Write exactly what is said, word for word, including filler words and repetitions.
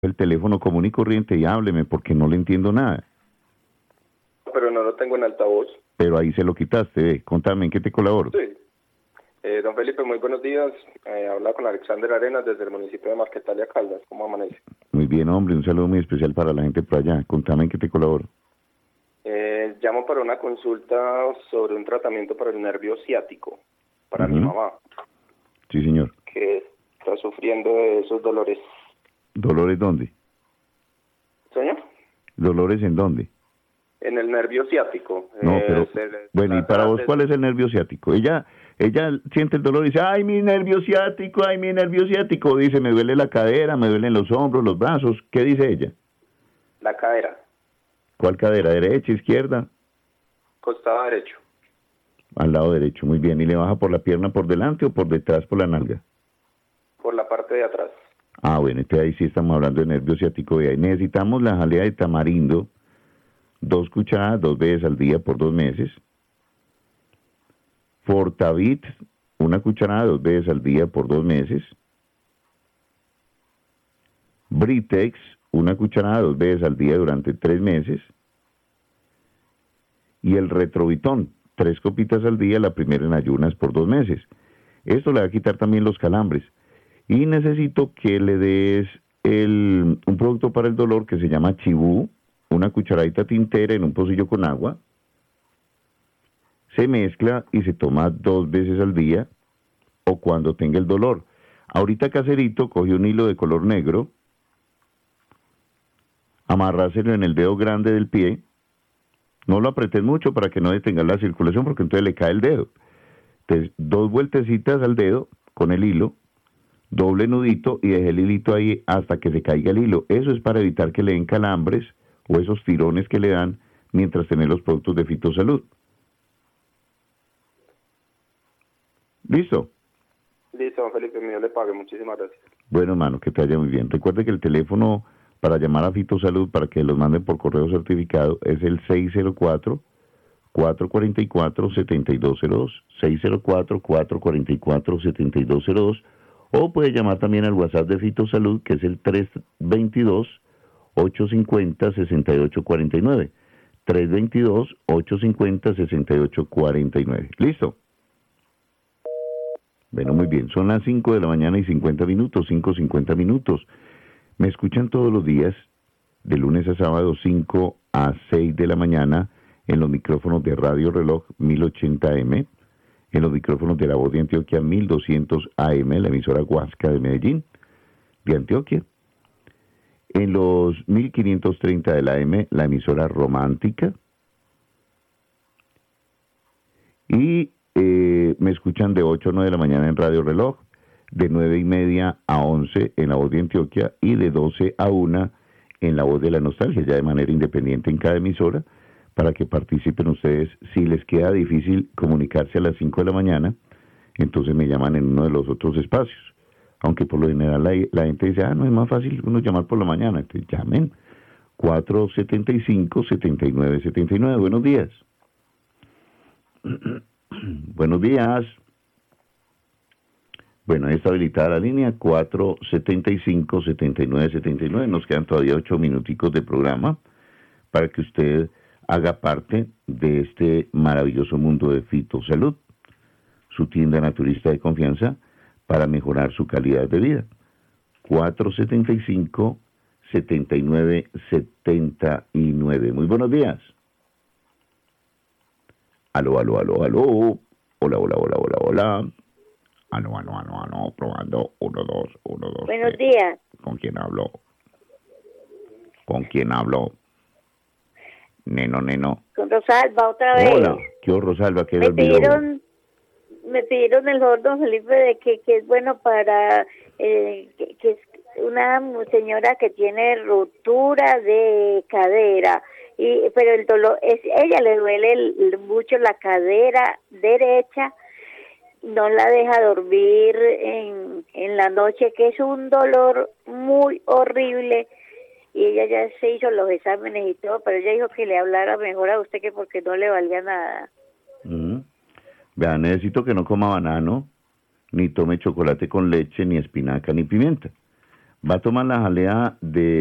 el teléfono común y corriente y hábleme porque no le entiendo nada. Pero no lo tengo en altavoz. Pero ahí se lo quitaste, ve. Contame, ¿en qué te colaboro? Sí. Eh, don Felipe, muy buenos días. Eh, habla con Alexander Arenas desde el municipio de Marquetalia, Caldas. ¿Cómo amanece? Muy bien, hombre, un saludo muy especial para la gente por allá. Contame, ¿en qué te colaboro? Eh, llamo para una consulta sobre un tratamiento para el nervio ciático, para Uh-huh. mi mamá. Sí, señor. Que está sufriendo de esos dolores. ¿Dolores dónde? ¿Señor? ¿Dolores en dónde? En el nervio ciático. No, eh, pero, se le bueno, ¿y para vos trata cuál de- es el nervio ciático? Ella ella siente el dolor y dice, ay, mi nervio ciático, ay, mi nervio ciático. Dice, me duele la cadera, me duelen los hombros, los brazos. ¿Qué dice ella? La cadera, ¿Cuál cadera? ¿Derecha, izquierda? costado derecho. Al lado derecho, muy bien. ¿Y le baja por la pierna por delante o por detrás por la nalga? Por la parte de atrás. Ah, bueno, entonces ahí sí estamos hablando de nervio ciático. Y ahí necesitamos la jalea de tamarindo, dos cucharadas, dos veces al día por dos meses. Fortavit, una cucharada, dos veces al día por dos meses. Britex, una cucharada, dos veces al día durante tres meses. Y el Retrovitón, tres copitas al día, la primera en ayunas por dos meses. Esto le va a quitar también los calambres. Y necesito que le des el, un producto para el dolor que se llama Chibú, una cucharadita tintera en un pocillo con agua. Se mezcla y se toma dos veces al día o cuando tenga el dolor. Ahorita caserito, coge un hilo de color negro, amarráselo en el dedo grande del pie. No lo apretes mucho para que no detenga la circulación porque entonces le cae el dedo. Entonces, dos vueltecitas al dedo con el hilo, doble nudito y deje el hilito ahí hasta que se caiga el hilo. Eso es para evitar que le den calambres o esos tirones que le dan mientras tiene los productos de Fitosalud. ¿Listo? Listo, don Felipe, mío le pague. Muchísimas gracias. Bueno, hermano, que te vaya muy bien. Recuerde que el teléfono para llamar a Fitosalud para que los manden por correo certificado es el seis cero cuatro, cuatro cuatro cuatro, siete dos cero dos. seis cero cuatro, cuatro cuatro cuatro, siete dos cero dos. O puede llamar también al WhatsApp de Fitosalud, que es el tres dos dos, ocho cinco cero, seis ocho cuatro nueve. tres dos dos, ocho cinco cero, seis ocho cuatro nueve. ¿Listo? Bueno, muy bien. Son las cinco de la mañana y cincuenta minutos, cinco cincuenta minutos. Me escuchan todos los días, de lunes a sábado, cinco a seis de la mañana, en los micrófonos de Radio Reloj mil ochenta A M, en los micrófonos de La Voz de Antioquia mil doscientos A M, la emisora Huasca de Medellín, de Antioquia. En los mil quinientos treinta de la A M, la emisora Romántica. Y eh, me escuchan de ocho a nueve de la mañana en Radio Reloj, de nueve y media a once en La Voz de Antioquia y de doce a una en La Voz de la Nostalgia, ya de manera independiente en cada emisora, para que participen ustedes. Si les queda difícil comunicarse a las cinco de la mañana, entonces me llaman en uno de los otros espacios. Aunque por lo general la, la gente dice, ah, no es más fácil uno llamar por la mañana. Entonces llamen cuatro siete cinco, siete nueve siete nueve. Buenos días. Buenos días. Bueno, ahí está habilitada la línea cuatro siete cinco, siete nueve siete nueve. Nos quedan todavía ocho minuticos de programa para que usted haga parte de este maravilloso mundo de Fitosalud, su tienda naturista de confianza para mejorar su calidad de vida. cuatro siete cinco, siete nueve siete nueve. Muy buenos días. Aló, aló, aló, aló. Hola, hola, hola, hola, hola. Aló, aló, aló, aló. Probando. Uno, dos, uno, dos. Buenos tres. días. ¿Con quién hablo? ¿Con quién hablo? Neno, neno. Con Rosalba otra vez. Hola. ¿Qué horror, Rosalba? ¿Qué Me olvidó? pidieron, me pidieron el favor, don Felipe, de que, que es bueno para eh, que, que es una señora que tiene ruptura de cadera, y pero el dolor es ella le duele el, mucho la cadera derecha, no la deja dormir en en la noche, que es un dolor muy horrible. Y ella ya se hizo los exámenes y todo, pero ella dijo que le hablara mejor a usted, que porque no le valía nada. Mm. Vea, necesito que no coma banano, ni tome chocolate con leche, ni espinaca, ni pimienta. va a tomar la jalea de